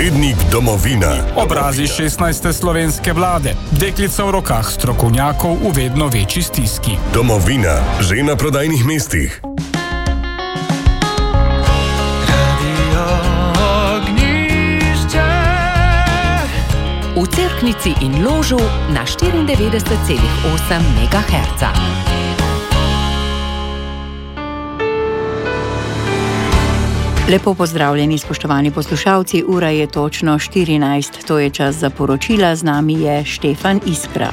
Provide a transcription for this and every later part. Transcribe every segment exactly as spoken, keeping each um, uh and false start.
Tednik domovina. Obrazi šestnajste slovenske vlade. Deklica v rokah strokovnjakov v vedno večji stiski. Domovina, že na prodajnih mestih. V Cerknici in Ložu na štiriindevetdeset celih osem megaherca. Lepo pozdravljeni, spoštovani poslušalci, ura je točno štirinajst, to je čas za poročila, z nami je Štefan Iskra.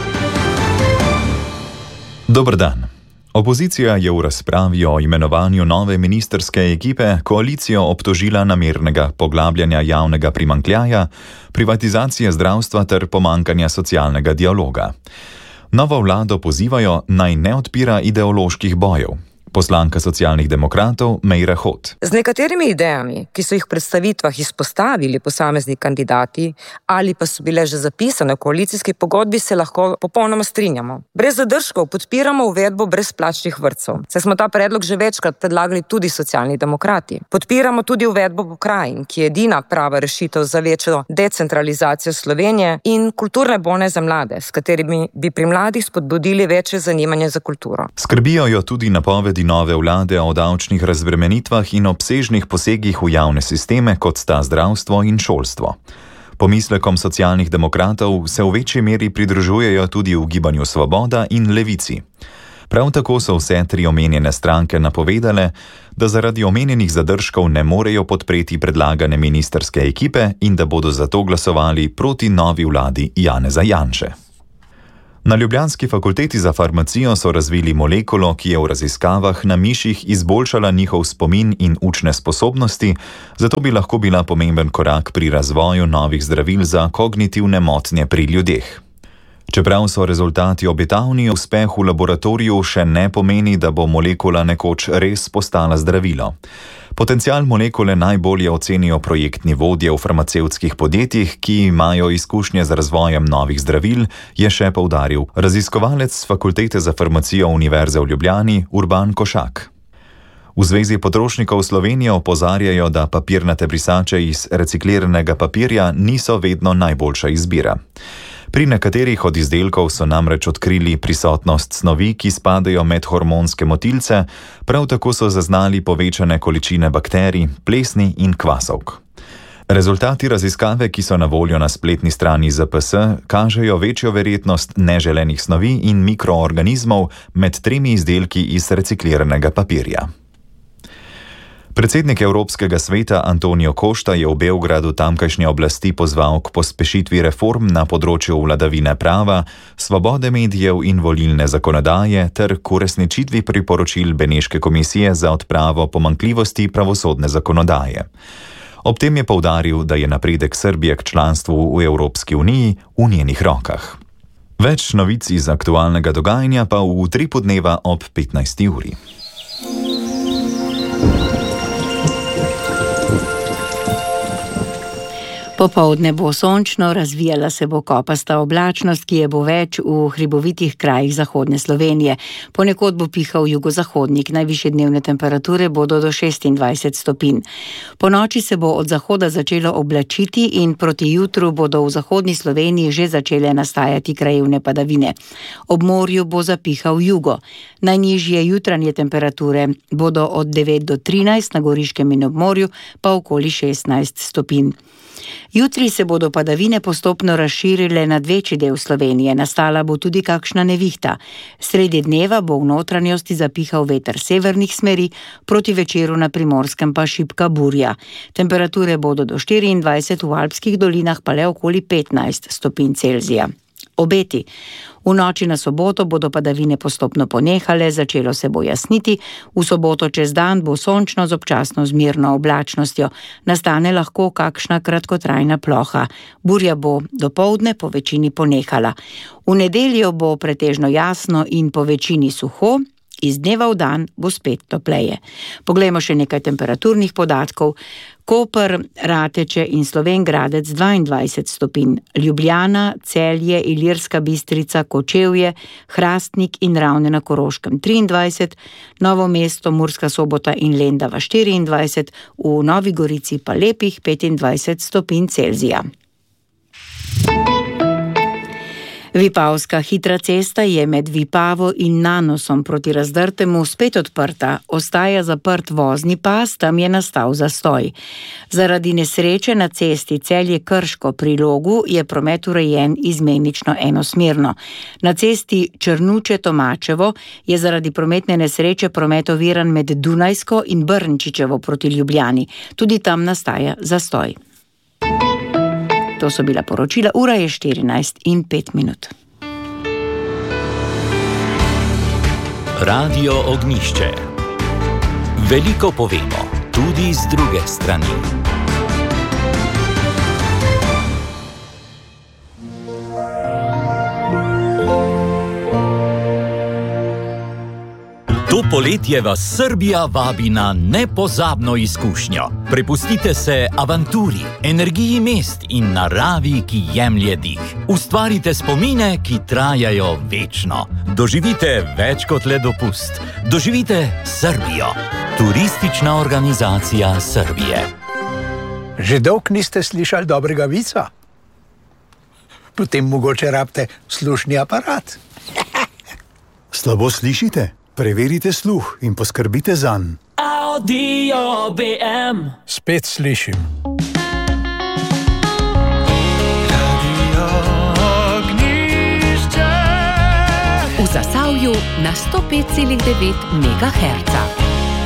Dober dan. Opozicija je v razpravi o imenovanju nove ministrske ekipe koalicijo obtožila namernega poglabljanja javnega primanjkljaja, privatizacije zdravstva ter pomanjkanja socialnega dialoga. Novo vlado pozivajo, naj ne odpira ideoloških bojev. Poslanka socialnih demokratov Meira Hot. Z nekaterimi idejami, ki so jih v predstavitvah izpostavili posamezni kandidati ali pa so bile že zapisane v koalicijski pogodbi, se lahko popolnoma strinjamo. Brez zadržkov podpiramo uvedbo brezplačnih vrtcev, saj smo ta predlog že večkrat predlagali tudi socialni demokrati. Podpiramo tudi uvedbo pokrajin, ki je edina prava rešitev za večjo decentralizacijo Slovenije, in kulturne bone za mlade, s katerimi bi pri mladih spodbudili večje zanimanje za kulturo. Skrbijo jo tudi napovedi nove vlade o davčnih razbremenitvah in obsežnih posegih v javne sisteme, kot sta zdravstvo in šolstvo. Pomislekom socialnih demokratov se v večji meri pridružujejo tudi v Gibanju Svoboda in Levici. Prav tako so vse tri omenjene stranke napovedale, da zaradi omenjenih zadržkov ne morejo podpreti predlagane ministrske ekipe in da bodo zato glasovali proti novi vladi Janeza Janše. Na ljubljanski fakulteti za farmacijo so razvili molekulo, ki je v raziskavah na miših izboljšala njihov spomin in učne sposobnosti, zato bi lahko bila pomemben korak pri razvoju novih zdravil za kognitivne motnje pri ljudeh. Čeprav so rezultati obetavni, uspeh v laboratoriju še ne pomeni, da bo molekula nekoč res postala zdravilo. Potencial molekule najbolje ocenijo projektni vodje v farmacevtskih podjetjih, ki imajo izkušnje z razvojem novih zdravil, je še poudaril raziskovalec z Fakultete za farmacijo Univerze v Ljubljani Urban Košak. V Zvezi potrošnikov Slovenije opozarjajo, da papirnate brisače iz recikliranega papirja niso vedno najboljša izbira. Pri nekaterih od izdelkov so namreč odkrili prisotnost snovi, ki spadajo med hormonske motilce, prav tako so zaznali povečane količine bakterij, plesni in kvasovk. Rezultati raziskave, ki so na voljo na spletni strani Z P S, kažejo večjo verjetnost neželenih snovi in mikroorganizmov med tremi izdelki iz recikliranega papirja. Predsednik Evropskega sveta Antonio Costa je v Beogradu tamkajšnje oblasti pozval k pospešitvi reform na področju vladavine prava, svobode medijev in volilne zakonodaje ter k uresničitvi priporočil Beneške komisije za odpravo pomanjkljivosti pravosodne zakonodaje. Ob tem je poudaril, da je napredek Srbije k članstvu v Evropski uniji v njenih rokah. Več novic iz aktualnega dogajanja pa v utripu dneva ob petnajsti uri. Popoldne bo sončno, razvijala se bo kopasta oblačnost, ki je bo več v hribovitih krajih zahodne Slovenije. Ponekod bo pihal jugozahodnik, najvišje dnevne temperature bodo do šestindvajset stopinj. Po noči se bo od zahoda začelo oblačiti in proti jutru bodo v zahodni Sloveniji že začele nastajati krajevne padavine. Ob morju bo zapihal jugo. Najnižje jutranje temperature bodo od devet do trinajst, na Goriškem in ob morju pa okoli šestnajst stopinj. Jutri se bodo padavine postopno razširile nad večji del Slovenije, nastala bo tudi kakšna nevihta. Sredi dneva bo v notranjosti zapihal veter severnih smeri, proti večeru na Primorskem pa šibka burja. Temperature bodo do štiriindvajset, v alpskih dolinah pa le okoli petnajst stopinj Celzija. Obeti. V noči na soboto bodo padavine postopno ponehale, začelo se bo jasniti, v soboto čez dan bo sončno z občasno zmerno oblačnostjo, nastane lahko kakšna kratkotrajna ploha. Burja bo dopoldne po večini ponehala. V nedeljo bo pretežno jasno in po večini suho, Iz dneva v dan bo spet topleje. Poglejmo še nekaj temperaturnih podatkov. Koper, Rateče in Slovenj Gradec dvaindvajset stopinj, Ljubljana, Celje, Ilirska Bistrica, Kočevje, Hrastnik in Ravne na Koroškem triindvajset, Novo mesto, Murska Sobota in Lendava štiriindvajset, v Novi Gorici pa lepih petindvajset stopinj Celzija. Vipavska hitra cesta je med Vipavo in Nanosom proti Razdrtemu spet odprta, ostaja zaprt vozni pas, tam je nastal zastoj. Zaradi nesreče na cesti Celje Krško pri Logu je promet urejen izmenično enosmerno. Na cesti Črnuče Tomačevo je zaradi prometne nesreče promet oviran med Dunajsko in Brnčičevo proti Ljubljani. Tudi tam nastaja zastoj. To so bila poročila, ura je štirinajst in pet minut. Radio Ognjišče. Veliko povemo, tudi z druge strani. To poletje vas Srbija vabi na nepozabno izkušnjo. Prepustite se avanturi, energiji mest in naravi, ki jemlje dih. Ustvarite spomine, ki trajajo večno. Doživite več kot le dopust. Doživite Srbijo. Turistična organizacija Srbije. Že dolgo niste slišali dobrega vica? Potem mogoče rabite slušni aparat. Slabo slišite? Preverite sluh in poskrbite zanj. Audio B M. Spet slišim. Radio Ognjišče. V Zasavju na sto pet celih devet megaherca.